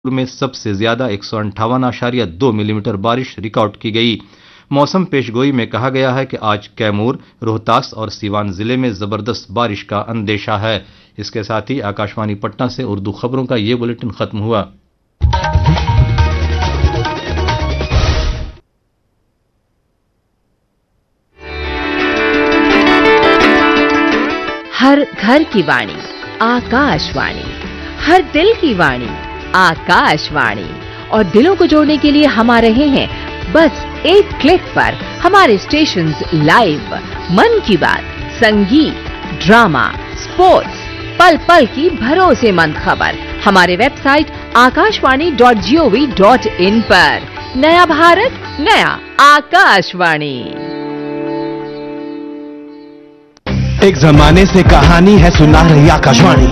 में सबसे ज्यादा 158.2 मिलीमीटर बारिश रिकॉर्ड की गई। मौसम पेशगोई में कहा गया है कि आज कैमूर, रोहतास और सीवान जिले में जबरदस्त बारिश का अंदेशा है। इसके साथ ही आकाशवाणी पटना से उर्दू खबरों का ये बुलेटिन खत्म हुआ। हर घर की वाणी आकाशवाणी, हर दिल की वाणी आकाशवाणी। और दिलों को जोड़ने के लिए हम आ रहे हैं बस एक क्लिक पर। हमारे स्टेशंस लाइव, मन की बात, संगीत, ड्रामा, स्पोर्ट्स, पल पल की भरोसेमंद खबर हमारे वेबसाइट akashwani.gov.in पर। नया भारत, नया आकाशवाणी। एक जमाने से कहानी है सुना रही आकाशवाणी,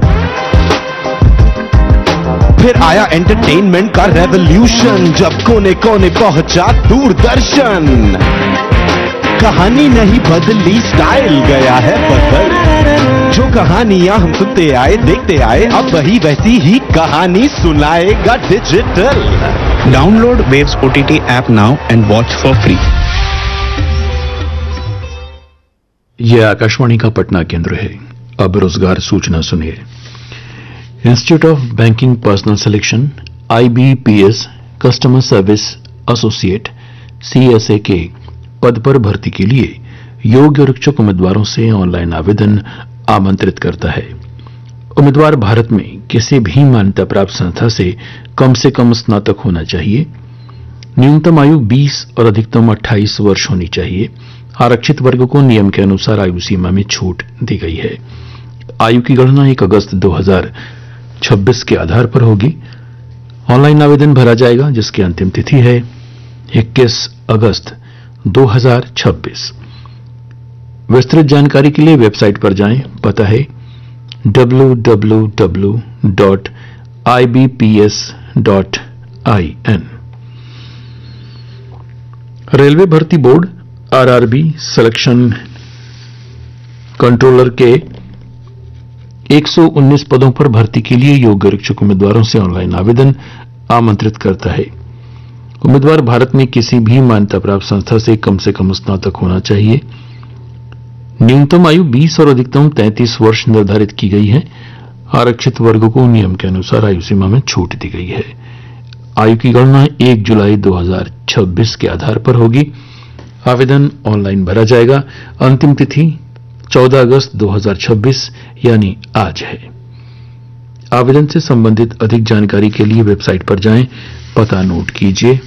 फिर आया एंटरटेनमेंट का रेवोल्यूशन, जब कोने कोने पहुंचा दूरदर्शन। कहानी नहीं बदली, स्टाइल गया है बदल। जो कहानियां हम सुनते आए, देखते आए, अब वही वैसी ही कहानी सुनाएगा digital. Download waves OTT app now and watch for free. यह आकाशवाणी का पटना केंद्र है। अब रोजगार सूचना सुनिए। Institute of banking personal selection IBPS customer service associate CSA के पद पर भर्ती के लिए योग्य और इच्छुक उम्मीदवारों से ऑनलाइन आवेदन आमंत्रित करता है। उम्मीदवार भारत में किसी भी मान्यता प्राप्त संस्था से कम स्नातक होना चाहिए। न्यूनतम आयु 20 और अधिकतम 28 वर्ष होनी चाहिए। आरक्षित वर्ग को नियम के अनुसार आयु सीमा में छूट दी गई है। आयु की गणना 1 अगस्त 2026 के आधार पर होगी। ऑनलाइन आवेदन भरा जाएगा, जिसकी अंतिम तिथि है 21 अगस्त 2026। विस्तृत जानकारी के लिए वेबसाइट पर जाएं। पता है www.ibps.in। रेलवे भर्ती बोर्ड RRB सिलेक्शन कंट्रोलर के 119 पदों पर भर्ती के लिए योग्य और इच्छुक उम्मीदवारों से ऑनलाइन आवेदन आमंत्रित करता है। उम्मीदवार भारत में किसी भी मान्यता प्राप्त संस्था से कम स्नातक होना चाहिए। न्यूनतम आयु 20 और अधिकतम 33 वर्ष निर्धारित की गई है। आरक्षित वर्ग को नियम के अनुसार आयु सीमा में छूट दी गई है। आयु की गणना 1 जुलाई 2026 के आधार पर होगी। आवेदन ऑनलाइन भरा जाएगा। अंतिम तिथि 14 अगस्त 2026 यानी आज है। आवेदन से संबंधित अधिक जानकारी के लिए वेबसाइट पर जाएं। पता नोट कीजिए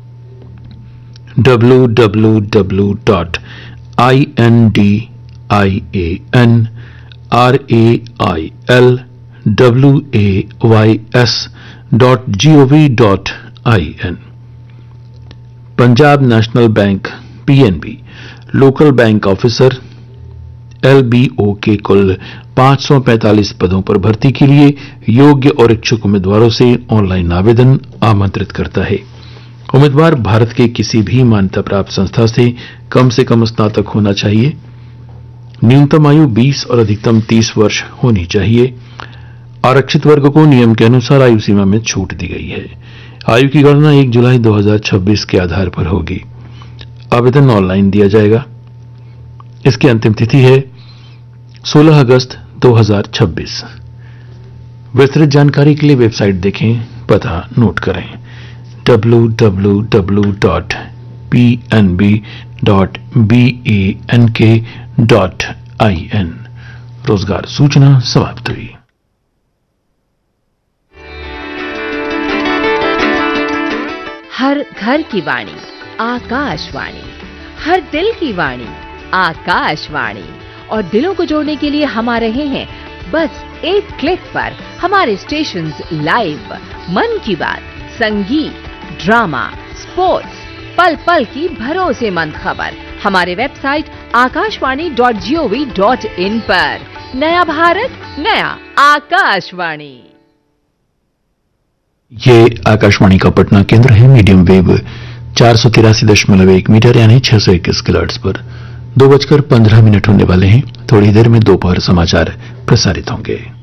www.indianrailways.gov.in। Punjab national bank PNB local bank officer LBO के कुल 545 पदों पर भर्ती के लिए योग्य और इच्छुक उम्मीदवारों से ऑनलाइन आवेदन आमंत्रित करता है। उम्मीदवार भारत के किसी भी मान्यता प्राप्त संस्था से कम स्नातक होना चाहिए। न्यूनतम आयु 20 और अधिकतम 30 वर्ष होनी चाहिए। आरक्षित वर्ग को नियम के अनुसार आयु सीमा में छूट दी गई है। आयु की गणना 1 जुलाई 2026 के आधार पर होगी। आवेदन ऑनलाइन दिया जाएगा। इसकी अंतिम तिथि है 16 अगस्त 2026। विस्तृत जानकारी के लिए वेबसाइट देखें। पता नोट करें www.pnb.bank.in। रोजगार सूचना समाप्त हुई। हर घर की वाणी आकाशवाणी, हर दिल की वाणी आकाशवाणी। और दिलों को जोड़ने के लिए हम आ रहे हैं बस एक क्लिक पर। हमारे स्टेशंस लाइव, मन की बात, संगीत, ड्रामा, स्पोर्ट्स, पल पल की भरोसेमंद खबर हमारे वेबसाइट akashwani.gov.in पर। नया भारत, नया आकाशवाणी। ये आकाशवाणी का पटना केंद्र है। मीडियम वेव 483.1 मीटर यानी 621 किलोहर्ट्ज पर 2:15 होने वाले हैं। थोड़ी देर में दोपहर समाचार प्रसारित होंगे।